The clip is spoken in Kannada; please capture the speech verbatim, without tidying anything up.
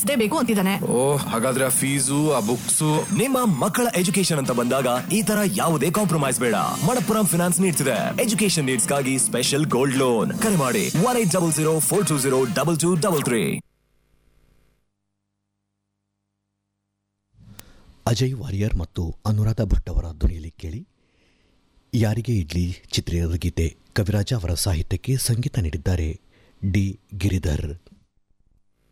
ಡೇ ಬೇಕು ಅಂತಿದ್ದಾನೆ. ಓ ಹಾಗಾದ್ರೆ ಆ ಫೀಸು ಆ ಬುಕ್ಸು. ನಿಮ್ಮ ಮಕ್ಕಳ ಎಜುಕೇಶನ್ ಅಂತ ಬಂದಾಗ ಈ ತರ ಯಾವುದೇ ಕಾಂಪ್ರಮೈಸ್ ಬೇಡ. ಮಣಪ್ಪುರಂ ಫಿನಾನ್ಸ್ ನೀಡ್ತಿದೆ ಎಜುಕೇಶನ್ ನೀಡ್ಸ್ ಗಾಗಿ ಸ್ಪೆಷಲ್ ಗೋಲ್ಡ್ ಲೋನ್. ಕರೆ ಮಾಡಿ one eight double zero four two zero double two double three. Ajay warrior ಮತ್ತು ಅನುರಾಧ ಭಟ್ ಅವರ ಧ್ವನಿಯಲ್ಲಿ ಕೇಳಿ ಯಾರಿಗೆ ಇಡ್ಲಿ ಚಿತ್ರದ ಗೀತೆ. ಕವಿರಾಜ ಅವರ ಸಾಹಿತ್ಯಕ್ಕೆ ಸಂಗೀತ ನೀಡಿದ್ದಾರೆ ಡಿ ಗಿರಿಧರ್.